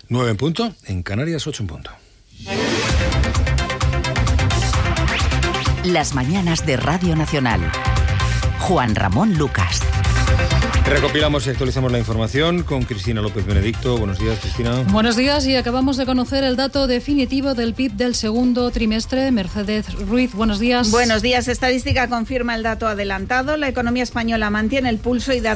9 en punto, en Canarias 8 en punto. Las mañanas de Radio Nacional. Juan Ramón Lucas. Recopilamos y actualizamos la información con Cristina López Benedicto. Buenos días, Cristina. Buenos días, y acabamos de conocer el dato definitivo del PIB del segundo trimestre. Mercedes Ruiz, buenos días. Buenos días. Estadística confirma el dato adelantado. La economía española mantiene el pulso y da